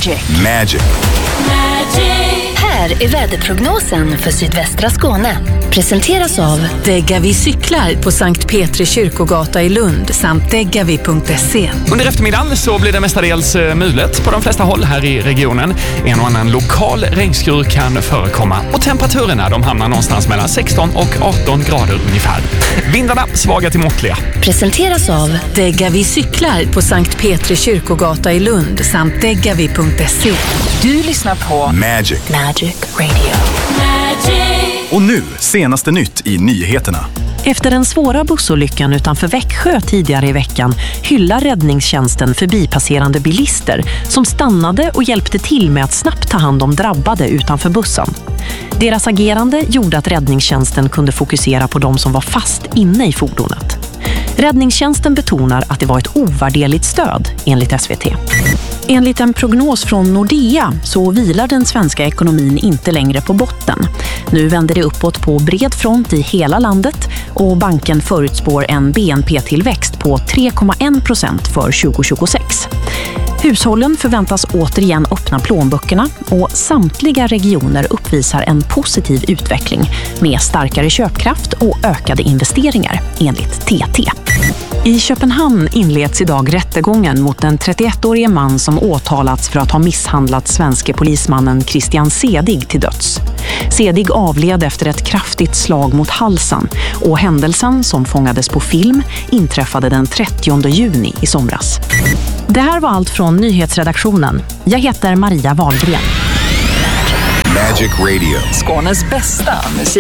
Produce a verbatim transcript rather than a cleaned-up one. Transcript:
Magic. Magic. Här är väderprognosen för sydvästra Skåne. Presenteras av Degavi cyklar på Sankt Petri kyrkogata i Lund samt degavi punkt se. Under eftermiddagen så blir det mestadels mulet på de flesta håll här i regionen. En och annan lokal regnskur kan förekomma och temperaturerna de hamnar någonstans mellan sexton och arton grader ungefär. Vindarna svaga till måttliga. Presenteras av Degavi cyklar på Sankt Petri kyrkogata i Lund samt degavi punkt se. Du lyssnar på Magic. Magic Radio. Och nu, senaste nytt i nyheterna. Efter den svåra bussolyckan utanför Växjö tidigare i veckan hyllar räddningstjänsten förbipasserande bilister som stannade och hjälpte till med att snabbt ta hand om drabbade utanför bussen. Deras agerande gjorde att räddningstjänsten kunde fokusera på de som var fast inne i fordonet. Räddningstjänsten betonar att det var ett ovärderligt stöd, enligt S V T. Enligt en prognos från Nordea så vilar den svenska ekonomin inte längre på botten. Nu vänder det uppåt på bred front i hela landet och banken förutspår en B N P-tillväxt på tre komma en procent för tjugo tjugosex. Hushållen förväntas återigen öppna plånböckerna och samtliga regioner uppvisar en positiv utveckling med starkare köpkraft och ökade investeringar, enligt T T. I Köpenhamn inleds idag rättegången mot en trettioettårige man som åtalats för att ha misshandlat svenske polismannen Christian Sedig till döds. Sedig avled efter ett kraftigt slag mot halsen och händelsen som fångades på film inträffade den trettionde juni i somras. Det här var allt från nyhetsredaktionen. Jag heter Maria Wahlgren. Magic Radio. Skånes bästa musik.